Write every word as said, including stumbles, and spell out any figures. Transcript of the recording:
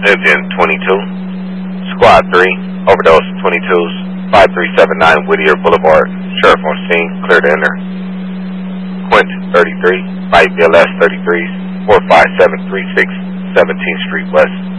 Lived in twenty-two. Squad three, overdose twenty-twos, five three seven nine Whittier Boulevard. Sheriff on scene, clear to enter. Quint thirty-three, Light B L S thirty-threes, four five seven three six, seventeenth Street West.